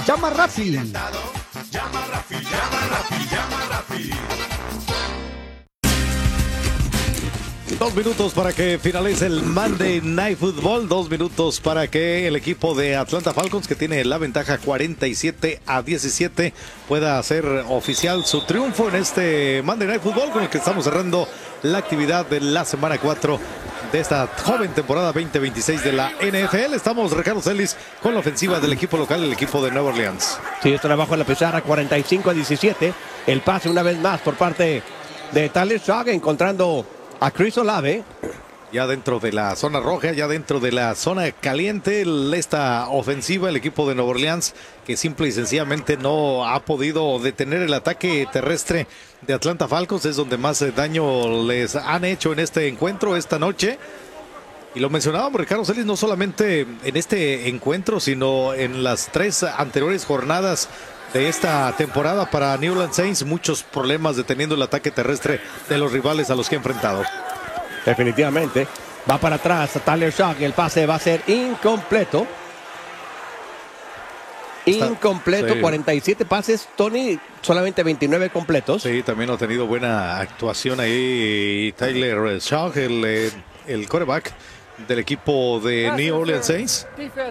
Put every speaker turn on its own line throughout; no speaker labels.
Llama Rappi.
Llama Rappi, llama Rappi, llama Rappi.
2 minutos para que finalice el Monday Night Football. 2 minutos para que el equipo de Atlanta Falcons, que tiene la ventaja 47-17, pueda hacer oficial su triunfo en este Monday Night Football, con el que estamos cerrando la actividad de la semana 4 de esta joven temporada 2026 de la NFL. Estamos, Ricardo Celis, con la ofensiva del equipo local, el equipo de Nueva Orleans.
Sí, está abajo en la pizarra, 45-17. El pase una vez más por parte de Tyler Shaw, encontrando a Chris Olave.
Ya dentro de la zona roja, ya dentro de la zona caliente, esta ofensiva, el equipo de Nueva Orleans, que simple y sencillamente no ha podido detener el ataque terrestre de Atlanta Falcons, es donde más daño les han hecho en este encuentro esta noche. Y lo mencionábamos, Ricardo Celis, no solamente en este encuentro, sino en las 3 anteriores jornadas de esta temporada para New Orleans Saints, muchos problemas deteniendo el ataque terrestre de los rivales a los que ha enfrentado.
Definitivamente. Va para atrás a Tyler Shaw. El pase va a ser incompleto. Incompleto, sí. 47 pases, Tony, solamente 29 completos.
Sí, también ha tenido buena actuación ahí Tyler Shaw, el quarterback del equipo de New Orleans Saints.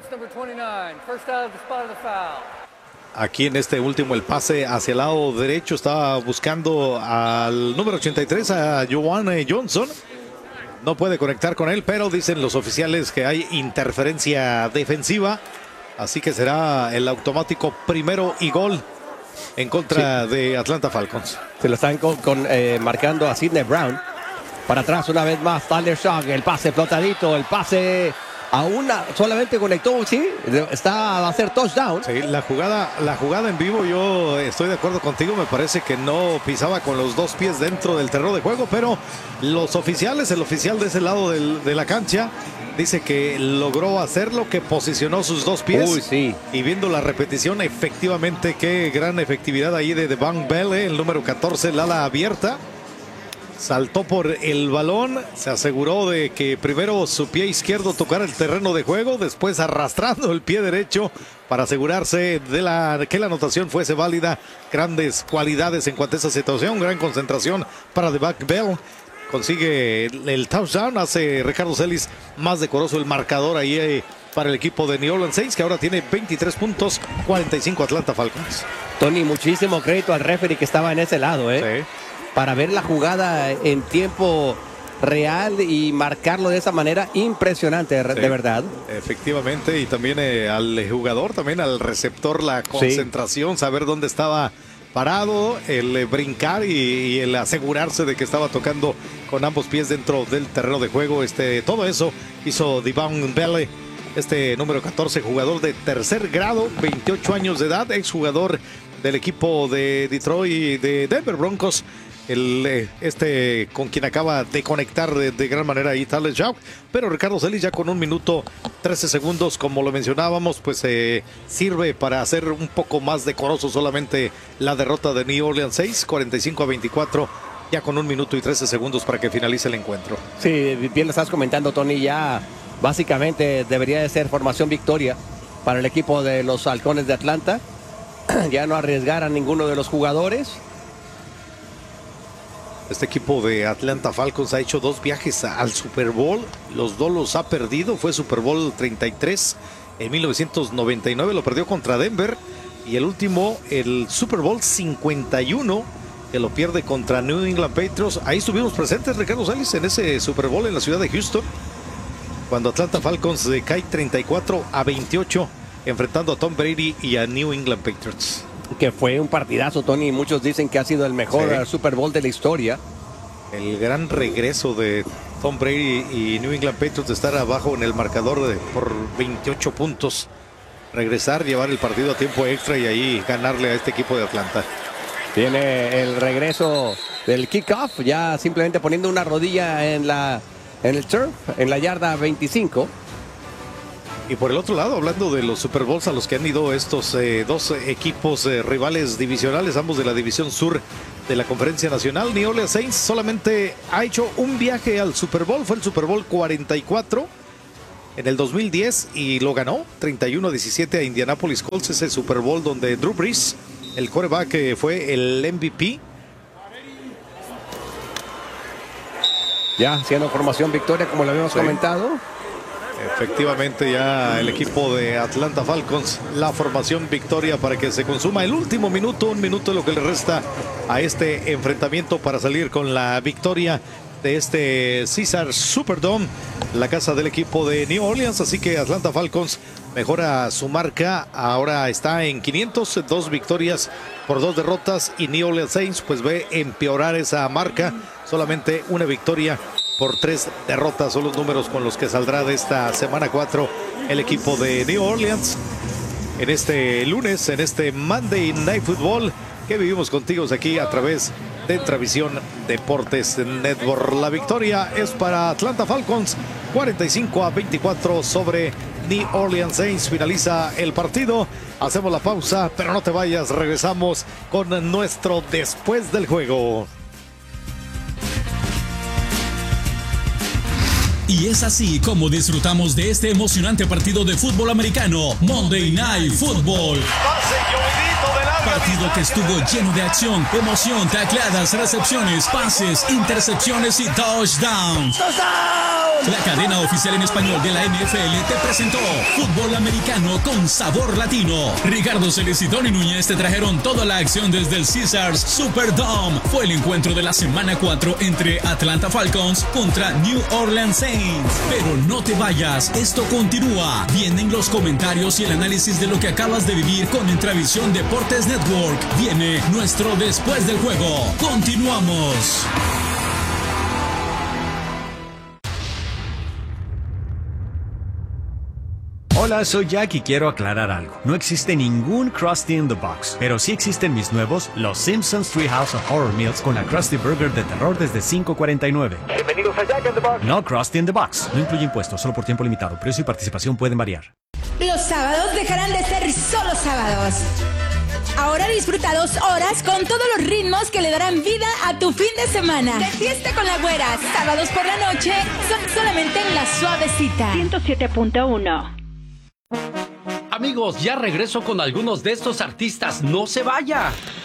Aquí en este último, el pase hacia el lado derecho, estaba buscando al número 83, a Juwan Johnson. No puede conectar con él, pero dicen los oficiales que hay interferencia defensiva. Así que será el automático primero y gol en contra de Atlanta Falcons.
Se lo están marcando a Sidney Brown. Para atrás una vez más Tyler Shaw. El pase flotadito, el pase a una, solamente conectó, sí, va a ser touchdown. Sí,
la jugada en vivo, yo estoy de acuerdo contigo, me parece que no pisaba con los 2 pies dentro del terreno de juego, pero los oficiales, el oficial de ese lado de la cancha, dice que logró hacerlo, que posicionó sus 2 pies.
Uy, sí.
Y viendo la repetición, efectivamente, qué gran efectividad ahí de Devon Bell, el número 14, el ala abierta. Saltó por el balón, se aseguró de que primero su pie izquierdo tocara el terreno de juego, después arrastrando el pie derecho para asegurarse de que la anotación fuese válida. Grandes cualidades en cuanto a esa situación, gran concentración para Devon Bell. Consigue el touchdown, hace Ricardo Celis más decoroso el marcador ahí para el equipo de New Orleans Saints, que ahora tiene 23 puntos, 45 Atlanta Falcons.
Tony, muchísimo crédito al referee que estaba en ese lado,
Sí.
Para ver la jugada en tiempo real y marcarlo de esa manera, impresionante, sí, de verdad.
Efectivamente, y también al jugador, también al receptor, la concentración, sí, saber dónde estaba parado, el brincar y el asegurarse de que estaba tocando con ambos pies dentro del terreno de juego. Todo eso hizo Devon Bell, número 14, jugador de tercer grado, 28 años de edad, exjugador del equipo de Detroit y de Denver Broncos. Con quien acaba de conectar de gran manera ahí Tyler Shaw, pero Ricardo Celis ya con 1 minuto 13 segundos, como lo mencionábamos, pues sirve para hacer un poco más decoroso solamente la derrota de New Orleans 6, 45-24, ya con 1 minuto y 13 segundos para que finalice el encuentro.
Sí, bien lo estás comentando, Tony, ya básicamente debería de ser formación victoria para el equipo de los Halcones de Atlanta, ya no arriesgar a ninguno de los jugadores.
Este equipo de Atlanta Falcons ha hecho 2 viajes al Super Bowl. Los 2 los ha perdido. Fue Super Bowl 33 en 1999. Lo perdió contra Denver. Y el último, el Super Bowl 51, que lo pierde contra New England Patriots. Ahí estuvimos presentes, Ricardo Celis, en ese Super Bowl en la ciudad de Houston, cuando Atlanta Falcons cae 34-28, enfrentando a Tom Brady y a New England Patriots.
Que fue un partidazo, Tony. Muchos dicen que ha sido el mejor Super Bowl de la historia.
El gran regreso de Tom Brady y New England Patriots de estar abajo en el marcador por 28 puntos. Regresar, llevar el partido a tiempo extra y ahí ganarle a este equipo de Atlanta.
Tiene el regreso del kickoff, ya simplemente poniendo una rodilla en el turf, en la yarda 25.
Y por el otro lado, hablando de los Super Bowls a los que han ido estos 2 equipos rivales divisionales, ambos de la división sur de la Conferencia Nacional, New Orleans Saints solamente ha hecho un viaje al Super Bowl, fue el Super Bowl 44. en el 2010 y lo ganó 31-17 a Indianapolis Colts, ese Super Bowl donde Drew Brees, el quarterback, fue el MVP.
Ya siendo formación victoria, como lo habíamos comentado.
Efectivamente, ya el equipo de Atlanta Falcons, la formación victoria para que se consuma el último minuto, un minuto lo que le resta a este enfrentamiento para salir con la victoria de este Caesars Superdome, la casa del equipo de New Orleans. Así que Atlanta Falcons mejora su marca, ahora está en 500, 2 victorias por 2 derrotas, y New Orleans Saints pues ve empeorar esa marca, solamente una victoria por 3 derrotas. Son los números con los que saldrá de esta semana 4 el equipo de New Orleans en este lunes, en este Monday Night Football que vivimos contigo aquí a través de Entravisión Deportes Network. La victoria es para Atlanta Falcons, 45-24 sobre New Orleans Saints. Finaliza el partido, hacemos la pausa, pero no te vayas, regresamos con nuestro después del juego.
Y es así como disfrutamos de este emocionante partido de fútbol americano, Monday Night Football. Partido que estuvo lleno de acción, emoción, tacleadas, recepciones, pases, intercepciones y touchdowns. La cadena oficial en español de la NFL te presentó fútbol americano con sabor latino. Ricardo Celis y Tony Núñez te trajeron toda la acción desde el Caesars Superdome. Fue el encuentro de la semana 4 entre Atlanta Falcons contra New Orleans Saints. Pero no te vayas, esto continúa. Vienen los comentarios y el análisis de lo que acabas de vivir con Entravisión Deportes Network. Viene nuestro después del juego. Continuamos.
Hola, soy Jack y quiero aclarar algo. No existe ningún Krusty in the Box, pero sí existen mis nuevos Los Simpsons Treehouse of Horror Meals con la Krusty Burger de terror desde $5.49.
Bienvenidos a Jack in the Box.
No Krusty in the Box. No incluye impuestos, solo por tiempo limitado. Precio y participación pueden variar.
Los sábados dejarán de ser solo sábados. Ahora disfruta 2 horas con todos los ritmos que le darán vida a tu fin de semana. De fiesta con la güera, sábados por la noche, son solamente en La Suavecita.
107.1.
Amigos, ya regreso con algunos de estos artistas. ¡No se vaya!